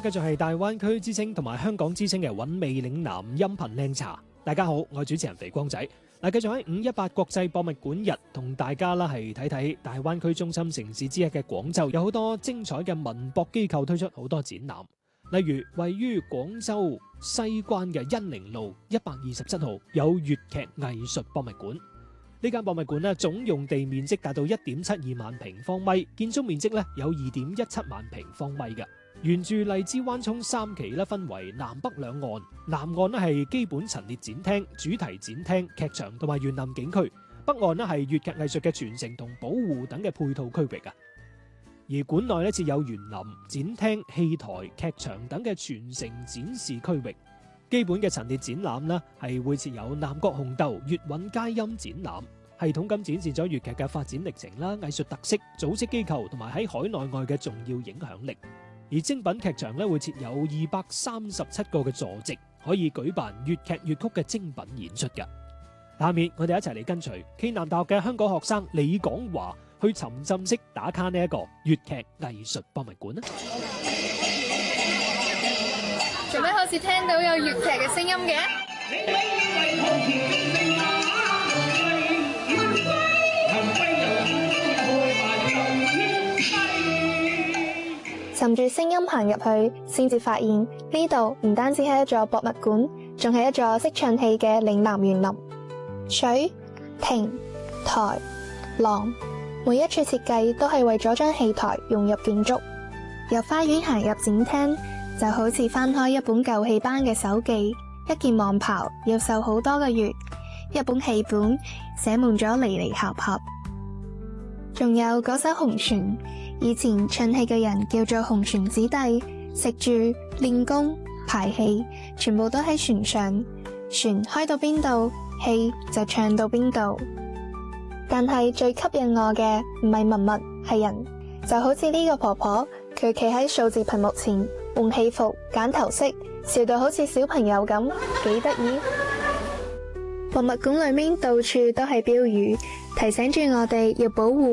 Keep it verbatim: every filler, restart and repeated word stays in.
繼續係大灣區之星同埋香港之星嘅韻味嶺南音頻靚茶。大家好，我係主持人肥光仔。嗱，繼續喺五一八國際博物館日同大家啦係睇睇大灣區中心城市之一嘅廣州，有好多精彩嘅文博機構推出好多展覽。例如位於廣州西關嘅恩寧路一百二十七號有粵劇藝術博物館。呢間博物館咧總用地面積達到一點七二萬平方米，建築面積咧有二點一七萬平方米嘅。沿住荔枝灣涌三期咧，分為南北兩岸。南岸咧係基本陳列展廳、主題展廳、劇場同埋園林景區；北岸咧係粵劇藝術嘅傳承同保護等嘅配套區域啊。而館內咧設有園林、展廳、戲台、劇場等嘅傳承展示區域。基本嘅陳列展覽呢係會設有南國紅豆、粵韻佳音展覽，系統咁展示咗粵劇嘅發展歷程啦、藝術特色、組織機構同埋喺海內外嘅重要影響力。而精品劇場咧會設有二百三十七個嘅座席，可以舉辦粵劇粵曲嘅精品演出嘅。下面我哋一齊嚟跟隨暨南大學嘅香港學生李廣華去沉浸式打卡呢一個粵劇藝術博物館啦。 做咩好似聽到有粵劇嘅聲音嘅？ 尋住聲音行入去，先至發現呢度唔單止係一座博物館，仲係一座識唱戲嘅嶺南園林。水、亭、台、廊，每一處設計都係為咗將戲台融入建築。由花園行入展廳，就好似翻開一本舊戲班嘅手記，一件網袍要繡好多個月，一本戲本寫滿咗離離合合。仲有嗰艘紅船，以前唱戲嘅人叫做紅船子弟，食住練功排戲，全部都喺船上，船開到邊度，戲就唱到邊度。但係最吸引我嘅唔係文物，係人，就好似呢個婆婆，佢企喺數字屏幕前換戲服揀頭飾，笑到好似小朋友咁，幾得意。博物館裏面到處都係標語，提醒住我哋要保護